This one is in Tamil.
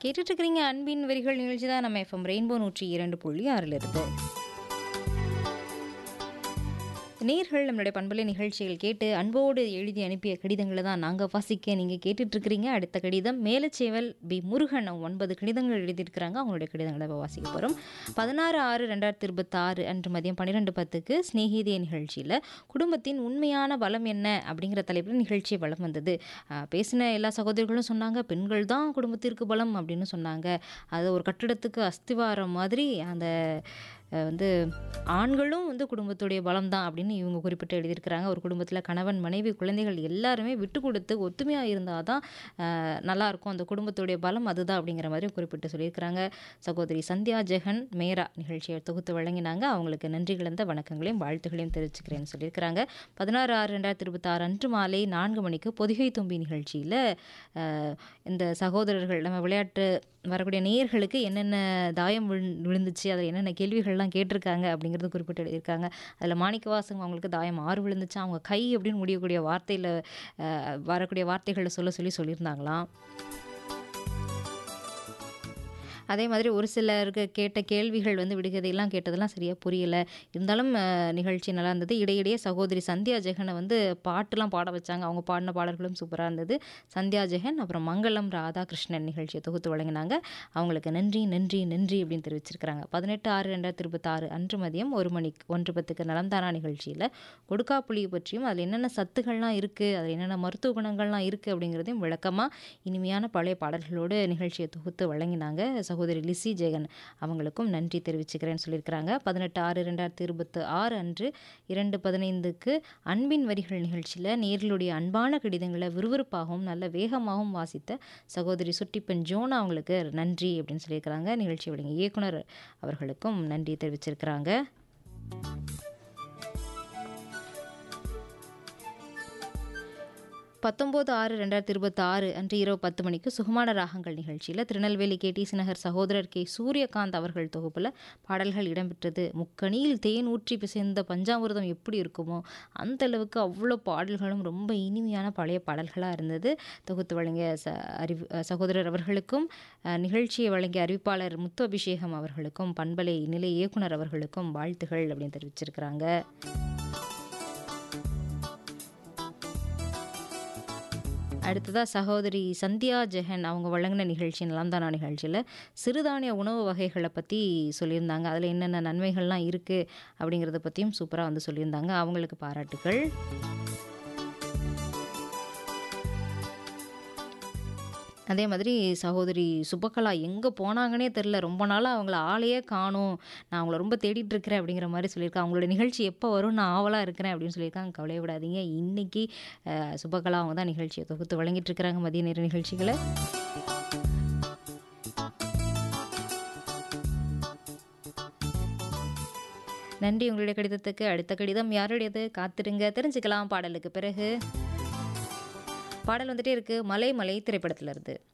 கேட்டுட்டு இருக்கிறீங்க அன்பின் வரிகள் நிகழ்ச்சி தான் நம்ம எஃப்எம் ரெயின்போ 102.6 இருந்து. நேர்கள் நம்மளுடைய பண்பலை நிகழ்ச்சிகள் கேட்டு அன்போடு எழுதி அனுப்பிய கடிதங்களை தான் நாங்கள் வாசிக்க நீங்கள் கேட்டுட்ருக்கிறீங்க. அடுத்த கடிதம் மேலச்சேவல் பி முருகன் 9 கடிதங்கள் எழுதியிருக்கிறாங்க. அவங்களுடைய கடிதங்களை இப்போ வாசிக்க போகிறோம். 16/6/2026 அன்று மதியம் 12:10க்கு ஸ்நேகிதிய நிகழ்ச்சியில் குடும்பத்தின் உண்மையான பலம் என்ன அப்படிங்கிற தலைப்பில் நிகழ்ச்சி வலம் வந்தது. பேசின எல்லா சகோதரிகளும் சொன்னாங்க, பெண்கள் தான் குடும்பத்திற்கு பலம் அப்படின்னு சொன்னாங்க. அது ஒரு கட்டிடத்துக்கு அஸ்திவாரம் மாதிரி அந்த வந்து ஆண்களும் வந்து குடும்பத்துடைய பலம் தான் அப்படின்னு இவங்க குறிப்பிட்டு எழுதியிருக்கிறாங்க. ஒரு குடும்பத்தில் கணவன் மனைவி குழந்தைகள் எல்லாருமே விட்டு கொடுத்து ஒத்துமையாக இருந்தால் தான் நல்லாயிருக்கும், அந்த குடும்பத்துடைய பலம் அதுதான் அப்படிங்கிற மாதிரி குறிப்பிட்டு சொல்லியிருக்கிறாங்க. சகோதரி சந்தியா ஜெகன் மேரா நிகழ்ச்சியை தொகுத்து வழங்கினாங்க. அவங்களுக்கு நன்றி கலந்த வணக்கங்களையும் வாழ்த்துக்களையும் தெரிவிச்சுக்கிறேன்னு சொல்லியிருக்கிறாங்க. 16/6/2026 அன்று மாலை 4 மணிக்கு பொதிகை தும்பி நிகழ்ச்சியில் இந்த சகோதரர்கள் நம்ம விளையாட்டு வரக்கூடிய நேயர்களுக்கு என்னென்ன தாயம் விழுந்துச்சு, அதில் என்னென்ன கேள்விகள்லாம் கேட்டிருக்காங்க அப்படிங்கிறது குறிப்பிட்டு எழுதியிருக்காங்க. அதில் மாணிக்கவாசகம் அவங்களுக்கு தாயம் 6 விழுந்துச்சு. அவங்க கை அப்படின்னு முடியக்கூடிய வார்த்தையில் வரக்கூடிய வார்த்தைகளை சொல்லியிருந்தாங்களாம். அதே மாதிரி ஒரு சிலருக்கு கேட்ட கேள்விகள் வந்து விடுகதையெல்லாம் கேட்டதெல்லாம் சரியாக புரியலை. இருந்தாலும் நிகழ்ச்சி நல்லா இருந்தது. இடையிடையே சகோதரி சந்தியா ஜெகனை வந்து பாட்டுலாம் பாட வச்சாங்க. அவங்க பாடின பாடல்களும் சூப்பராக இருந்தது. சந்தியா ஜெகன் அப்புறம் மங்களம் ராதாகிருஷ்ணன் நிகழ்ச்சியை தொகுத்து வழங்கினாங்க. அவங்களுக்கு நன்றி நன்றி நன்றி அப்படின்னு தெரிவிச்சிருக்கிறாங்க. 18/6/2026 அன்று மதியம் 1:10க்கு நலம்தானா நிகழ்ச்சியில் கொடுக்காப்புளி பற்றியும் அதில் என்னென்ன சத்துக்கள்லாம் இருக்குது, அதில் என்னென்ன மருத்துவ குணங்கள்லாம் இருக்குது அப்படிங்கிறதையும் விளக்கமாக இனிமையான பழைய பாடல்களோடு நிகழ்ச்சியை தொகுத்து வழங்கினாங்க. சகோதரி லிசி ஜெகன் அவங்களுக்கும் நன்றி தெரிவிச்சுக்கிறேன்னு சொல்லியிருக்கிறாங்க. 18/6/2026 அன்று 2:15க்கு அன்பின் வரிகள் நிகழ்ச்சியில் நேர்களுடைய அன்பான கடிதங்களை விறுவிறுப்பாகவும் நல்ல வேகமாகவும் வாசித்த சகோதரி சுட்டிப்பெண் ஜோனா அவங்களுக்கு நன்றி அப்படின்னு சொல்லியிருக்கிறாங்க. நிகழ்ச்சி வழங்கிய இயக்குனர் அவர்களுக்கும் நன்றி தெரிவிச்சிருக்கிறாங்க. 19/6/2026 அன்று இரவு 10 மணிக்கு சுகமான ராகங்கள் நிகழ்ச்சியில் திருநெல்வேலி கேடிசி நகர் சகோதரர் கே சூரியகாந்த் அவர்கள் தொகுப்பில் பாடல்கள் இடம்பெற்றது. முக்கணியில் தேன் ஊற்றி பிசைந்த பஞ்சாமிர்தம் எப்படி இருக்குமோ அந்த அளவுக்கு அவ்வளோ பாடல்களும் ரொம்ப இனிமையான பழைய பாடல்களாக இருந்தது. தொகுத்து வழங்கிய சகோதரர் அவர்களுக்கும் நிகழ்ச்சியை வழங்கிய அறிவிப்பாளர் முத்து அபிஷேகம் அவர்களுக்கும் பண்பலை நிலை இயக்குனர் அவர்களுக்கும் வாழ்த்துகள் அப்படின்னு தெரிவிச்சிருக்கிறாங்க. அடுத்ததாக சகோதரி சந்தியா ஜெகன் அவங்க வழங்கின நிகழ்ச்சி நலம்தானா நிகழ்ச்சியில் சிறுதானிய உணவு வகைகளை பற்றி சொல்லியிருந்தாங்க. அதில் என்னென்ன நன்மைகள்லாம் இருக்குது அப்படிங்கிறத பற்றியும் சூப்பராக வந்து சொல்லியிருந்தாங்க. அவங்களுக்கு பாராட்டுகள். அதே மாதிரி சகோதரி சுபகலா எங்கே போனாங்கன்னே தெரில, ரொம்ப நாளாக அவங்கள ஆளையே காணும், நான் அவங்கள ரொம்ப தேடிட்டு இருக்கிறேன் அப்படிங்கிற மாதிரி சொல்லியிருக்காங்க. அவங்களோட நிகழ்ச்சி எப்போ வரும், நான் ஆவலாக இருக்கிறேன் அப்படின்னு சொல்லியிருக்காங்க. கவலையை விடாதீங்க, இன்றைக்கி சுபகலா அவங்க தான் நிகழ்ச்சியை தொகுத்து வழங்கிட்டு இருக்கிறாங்க மதிய நேர நிகழ்ச்சிகளை. நன்றி உங்களுடைய கடிதத்துக்கு. அடுத்த கடிதம் யாருடையது காத்திருங்க, தெரிஞ்சுக்கலாம் பாடலுக்கு பிறகு. பாடல் வந்துட்டே இருக்கு மலை மலை திரைப்படத்துல இருந்து.